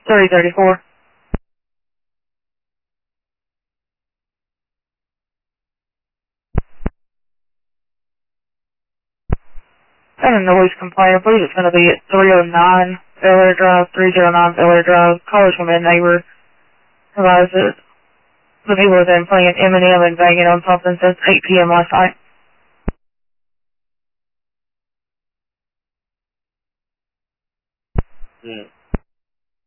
3034. Got a noise complaint. I believe it's going to be at 309 Bel-Air Drive, 309 Bel-Air Drive. Callers from a neighbor realized that the people have been playing Eminem and banging on something since 8 p.m. last night.